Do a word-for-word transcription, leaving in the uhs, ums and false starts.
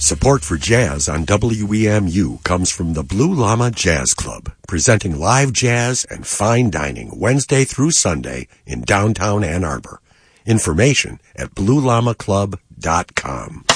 Support for jazz on W E M U comes from the Blue Llama Jazz Club, presenting live jazz and fine dining Wednesday through Sunday in downtown Ann Arbor. Information at blue llama club dot com.